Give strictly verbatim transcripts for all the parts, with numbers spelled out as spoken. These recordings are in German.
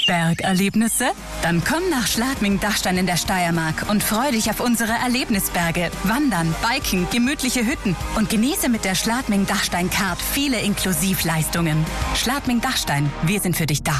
Bergerlebnisse? Dann komm nach Schladming-Dachstein in der Steiermark und freu dich auf unsere Erlebnisberge, Wandern, Biken, gemütliche Hütten und genieße mit der Schladming-Dachstein-Card viele Inklusivleistungen. Schladming-Dachstein, wir sind für dich da.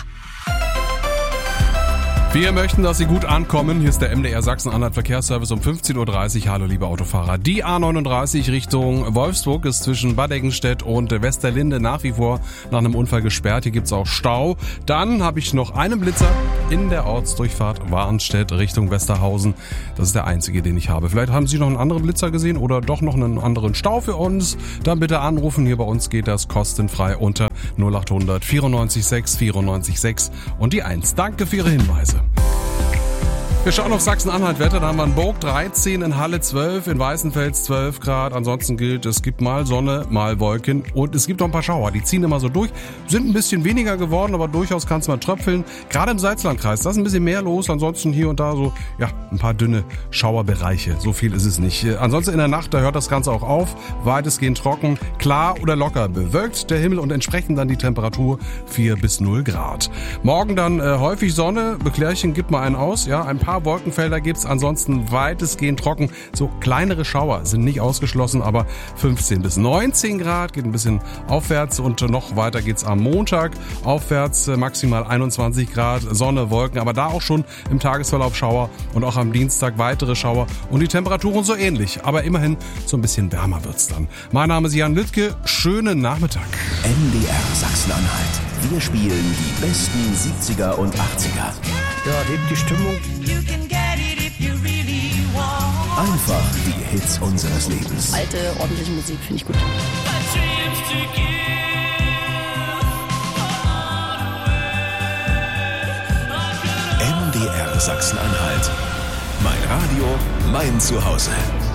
Wir möchten, dass Sie gut ankommen. Hier ist der M D R Sachsen-Anhalt Verkehrsservice um fünfzehn Uhr dreißig. Hallo, liebe Autofahrer. Die A neununddreißig Richtung Wolfsburg ist zwischen Bad Eggenstedt und Westerlinde nach wie vor nach einem Unfall gesperrt. Hier gibt's auch Stau. Dann habe ich noch einen Blitzer in der Ortsdurchfahrt Warnstedt Richtung Westerhausen. Das ist der einzige, den ich habe. Vielleicht haben Sie noch einen anderen Blitzer gesehen oder doch noch einen anderen Stau für uns. Dann bitte anrufen. Hier bei uns geht das kostenfrei unter null acht hundert vierundneunzig sechs vierundneunzig sechs und die eins. Danke für Ihre Hinweise. Wir schauen auf Sachsen-Anhalt-Wetter, da haben wir in Burg dreizehn, in Halle zwölf, in Weißenfels zwölf Grad. Ansonsten gilt, es gibt mal Sonne, mal Wolken und es gibt auch ein paar Schauer. Die ziehen immer so durch, sind ein bisschen weniger geworden, aber durchaus kann es mal tröpfeln. Gerade im Salzlandkreis, da ist ein bisschen mehr los. Ansonsten hier und da so, ja, ein paar dünne Schauerbereiche. So viel ist es nicht. Ansonsten in der Nacht, da hört das Ganze auch auf. Weitestgehend trocken, klar oder locker bewölkt der Himmel und entsprechend dann die Temperatur vier bis null Grad. Morgen dann äh, häufig Sonne, Beklärchen gibt mal einen aus, ja, ein paar Wolkenfelder gibt's, ansonsten weitestgehend trocken. So kleinere Schauer sind nicht ausgeschlossen, aber fünfzehn bis neunzehn Grad, geht ein bisschen aufwärts und noch weiter geht's am Montag. Aufwärts maximal einundzwanzig Grad, Sonne, Wolken, aber da auch schon im Tagesverlauf Schauer und auch am Dienstag weitere Schauer und die Temperaturen so ähnlich, aber immerhin so ein bisschen wärmer wird's dann. Mein Name ist Jan Lüttke, schönen Nachmittag. M D R Sachsen-Anhalt. Wir spielen die besten siebziger und achtziger. Ja, hebt die Stimmung. Einfach die Hits unseres Lebens. Alte, ordentliche Musik finde ich gut. M D R Sachsen-Anhalt. Mein Radio, mein Zuhause.